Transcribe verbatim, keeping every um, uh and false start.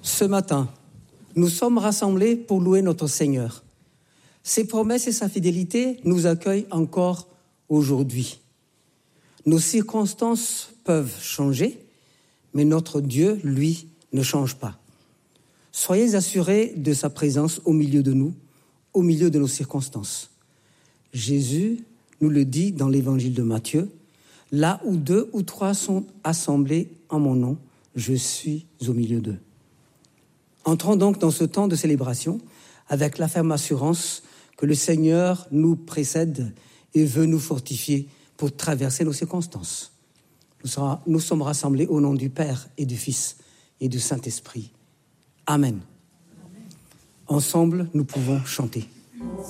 Ce matin, nous sommes rassemblés pour louer notre Seigneur. Ses promesses et sa fidélité nous accueillent encore aujourd'hui. Nos circonstances peuvent changer, mais notre Dieu, lui, ne change pas. Soyez assurés de sa présence au milieu de nous, au milieu de nos circonstances. Jésus nous le dit dans l'évangile de Matthieu, « Là où deux ou trois sont assemblés en mon nom, je suis au milieu d'eux. » Entrons donc dans ce temps de célébration avec la ferme assurance que le Seigneur nous précède et veut nous fortifier pour traverser nos circonstances. Nous, sera, nous sommes rassemblés au nom du Père et du Fils et du Saint-Esprit. Amen. Amen. Ensemble, nous pouvons chanter.